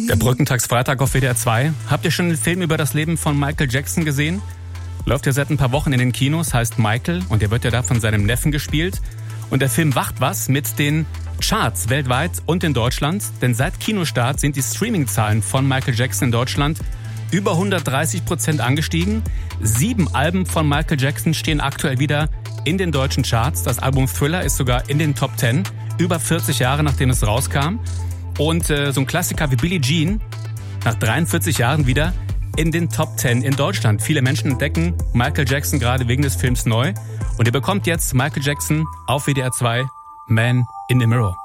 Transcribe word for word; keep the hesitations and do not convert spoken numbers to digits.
Der Brückentagsfreitag auf W D R zwei. Habt ihr schon den Film über das Leben von Michael Jackson gesehen? Läuft ja seit ein paar Wochen in den Kinos, heißt Michael, und der wird ja da von seinem Neffen gespielt. Und der Film macht was mit den Charts weltweit und in Deutschland, denn seit Kinostart sind die Streaming-Zahlen von Michael Jackson in Deutschland über hundertdreißig Prozent angestiegen. Sieben Alben von Michael Jackson stehen aktuell wieder in den deutschen Charts. Das Album Thriller ist sogar in den Top Ten, über vierzig Jahre nachdem es rauskam. Und äh, so ein Klassiker wie Billie Jean, nach dreiundvierzig Jahren wieder in den Top Ten in Deutschland. Viele Menschen entdecken Michael Jackson gerade wegen des Films neu. Und ihr bekommt jetzt Michael Jackson auf W D R zwei, Man in the Mirror.